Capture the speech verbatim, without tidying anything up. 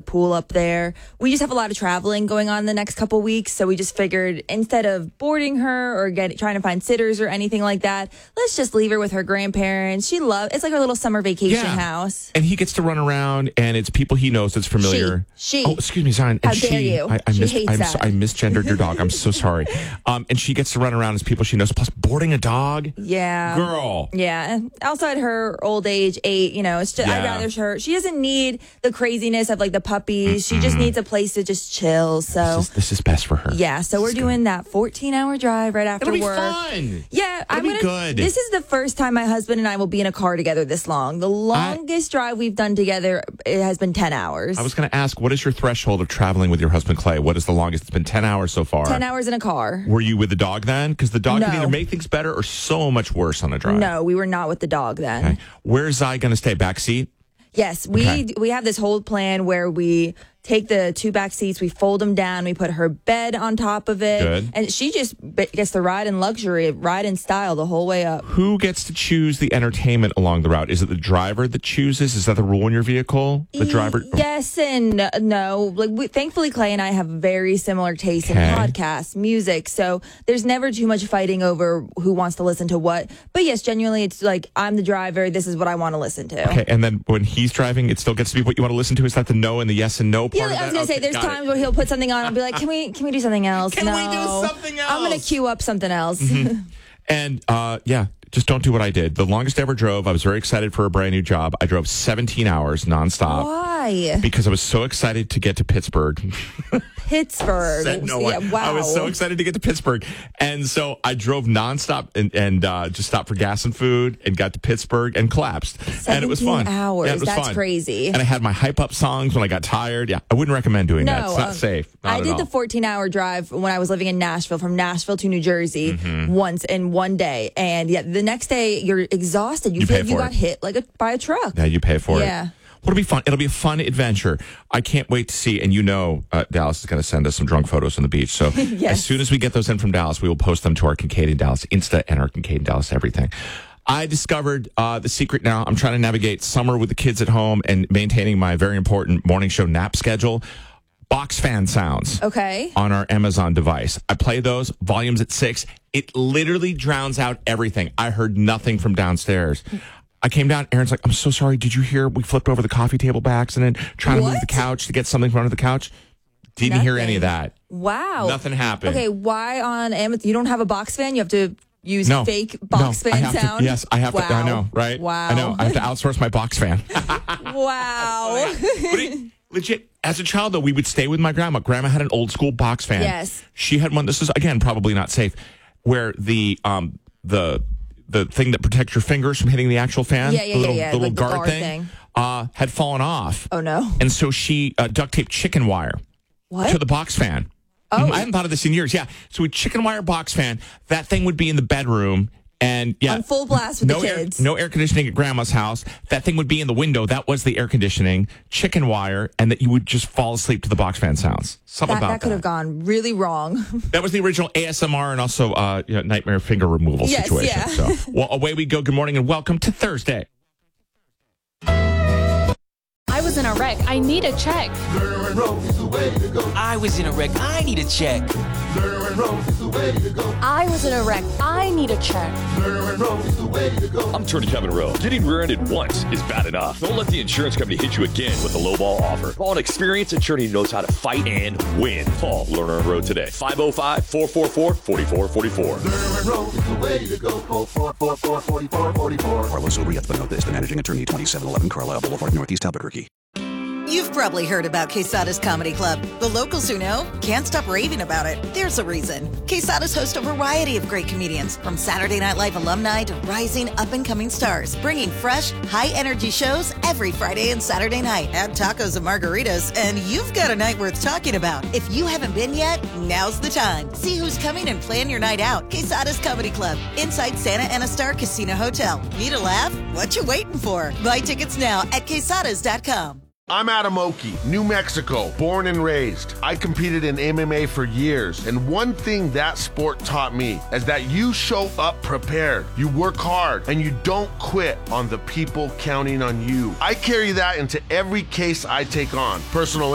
pool up there. We just have a lot of traveling going on the next couple weeks, so we just figured instead of boarding her or get trying to find sitters or anything like that, let's just leave her with her grandparents. She loves it's like her little summer vacation Yeah. house. And he gets to run around, and it's people he knows that's familiar. She. She. Oh, excuse me, sorry. And How she, dare you. I, I, She mis- hates I'm that. so, I misgendered your dog. I'm so sorry. Um, and she gets to run around as people she knows. Plus, boarding a dog. Yeah. Girl. Yeah. Outside her old age, eight, you know, it's just, I'd Yeah. rather her. She doesn't need the craziness of like the puppies. Mm-mm. She just needs a place to just chill. So This is, this is best for her. yeah. So we're doing that fourteen hour drive right after It'll be work. fun. Yeah. It'll I'm be gonna, good. This is the first time my husband and I will be in a car together this long. The longest drive we've done together it has been ten hours. I was going to ask, what is your threshold of traveling with your husband, Clay? What is the longest? It's been ten hours so far. ten hours in a car. Were you with the dog then? Because the dog can No. either make things better or so much worse on a drive. No, we were not with the dog then. Okay. Where's Zai going to stay? Back seat? Yes, we Okay. we have this whole plan where we take the two back seats, we fold them down, we put her bed on top of it, Good. and she just b- gets to ride in luxury, ride in style the whole way up. Who gets to choose the entertainment along the route? Is it the driver that chooses? Is that the rule in your vehicle? The driver? Yes and no. no. Like we, thankfully, Clay and I have very similar tastes Okay. in podcasts, music, so there's never too much fighting over who wants to listen to what. But yes, genuinely, it's like I'm the driver. This is what I want to listen to. Okay, and then when he's driving, it still gets to be what you want to listen to? Is that the no and the yes and no part Yeah, of I that? was gonna say Okay, there's got times it. where he'll put something on and be like, "Can we can we do something else?" Can no. we do something I'm gonna else? queue up something else. And uh, yeah, just don't do what I did. The longest I ever drove, I was very excited for a brand new job. I drove seventeen hours nonstop. Why? Because I was so excited to get to Pittsburgh. Pittsburgh. Said no Yeah, one. wow. I was so excited to get to Pittsburgh. And so I drove nonstop and, and uh, just stopped for gas and food and got to Pittsburgh and collapsed. And it was fun. seventeen hours. Yeah, it was That's fun. crazy. And I had my hype up songs when I got tired. Yeah, I wouldn't recommend doing that. No, It's not um, safe. Not I at did all. the fourteen hour drive when I was living in Nashville, from Nashville to New Jersey, Mm-hmm. once in one day. And yeah, the next day you're exhausted. You, You feel pay like you for got it. hit like a, by a truck. Yeah, you pay for Yeah. it. Well, it'll be fun. It'll be a fun adventure. I can't wait to see. And you know, uh, Dallas is going to send us some drunk photos on the beach. So Yes. as soon as we get those in from Dallas, we will post them to our Kincaid and Dallas Insta and our Kincaid and Dallas everything. I discovered uh, the secret now. I'm trying to navigate summer with the kids at home and maintaining my very important morning show nap schedule. Box fan sounds. Okay. On our Amazon device. I play those, volumes at six. It literally drowns out everything. I heard nothing from downstairs. I came down, Aaron's like, I'm so sorry. Did you hear we flipped over the coffee table by accident, trying to move What? the couch to get something from under the couch? Didn't hear any of Nothing. that. Wow. Nothing happened. Okay, why on Amazon? You don't have a box fan? You have to use No. fake box no, I fan have to- sound? yes, I have to. I Wow. know, right? Wow. I know. I have to outsource my box fan. Wow. But it- legit, as a child, though, we would stay with my grandma. Grandma had an old school box fan. Yes. She had one. This is, again, probably not safe, where the um the the thing that protects your fingers from hitting the actual fan, Yeah, yeah, the little, yeah, yeah, the little like the guard, guard thing, thing. Uh, had fallen off. Oh, no. And so she uh, duct taped chicken wire What? to the box fan. Oh. Mhm, I haven't thought of this in years. Yeah. So we chicken wire box fan. That thing would be in the bedroom. And yeah, On full blast with no the air- kids. no air conditioning at grandma's house. That thing would be in the window. That was the air conditioning, chicken wire, and that you would just fall asleep to the box fan sounds. Something That, about that could have gone really wrong. That was the original A S M R and also uh, you know, nightmare finger removal Yes, situation. yeah. So, well, away we go. Good morning and welcome to Thursday. I was in a wreck. I need a check. I was in a wreck. I need a check. I was in a wreck. I need a check. I'm Attorney Kevin Rowe. Getting rear-ended once is bad enough. Don't let the insurance company hit you again with a lowball offer. Call an experienced attorney who knows how to fight and win. Call Lerner and Rowe today. five oh five, four four four, four four four four. Carlos Urias Benotez, the managing attorney, twenty-seven eleven Carlisle Boulevard, Northeast Albuquerque. You've probably heard about Quesada's Comedy Club. The locals who know can't stop raving about it. There's a reason. Quesada's host a variety of great comedians, from Saturday Night Live alumni to rising up-and-coming stars, bringing fresh, high-energy shows every Friday and Saturday night. Add tacos and margaritas, and you've got a night worth talking about. If you haven't been yet, now's the time. See who's coming and plan your night out. Quesada's Comedy Club, inside Santa Ana Star Casino Hotel. Need a laugh? What you waiting for? Buy tickets now at quesadas dot com. I'm Adam Oki, New Mexico, born and raised. I competed in M M A for years, and one thing that sport taught me is that you show up prepared, you work hard, and you don't quit on the people counting on you. I carry that into every case I take on. Personal